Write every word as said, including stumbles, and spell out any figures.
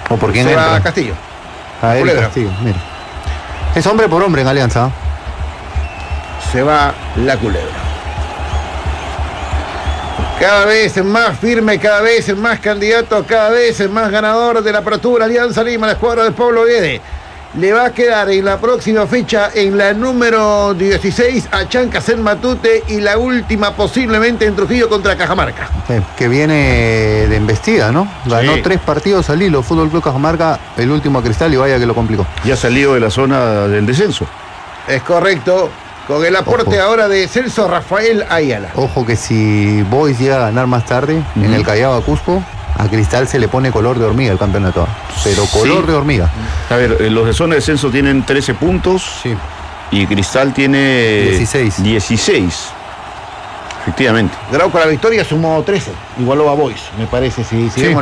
¿O por quién Se entra? va a Castillo. A Eric Culebra. Castillo, mire. Es hombre por hombre en Alianza. Se va la Culebra. Cada vez es más firme, cada vez es más candidato, cada vez es más ganador de la apertura Alianza Lima, la escuadra de Pablo Guede. Le va a quedar en la próxima fecha, en la número dieciséis, a Chancacén Matute, y la última posiblemente en Trujillo contra Cajamarca. Sí, que viene de embestida, ¿no? Ganó Sí. tres partidos al hilo, Fútbol Club Cajamarca, el último a Cristal, y vaya que lo complicó. Ya salió de la zona del descenso. Es correcto, con el aporte Ojo. ahora de Celso Rafael Ayala. Ojo que si Boys llega a ganar más tarde, Ujú. en el Callao a Cusco, a Cristal se le pone color de hormiga el campeonato. Pero color Sí. de hormiga. A ver, eh, los de zona de descenso tienen trece puntos Sí. y Cristal tiene dieciséis. dieciséis. Efectivamente. Grau con la victoria sumó trece, igualó a Boys, me parece, si, si Sí. vemos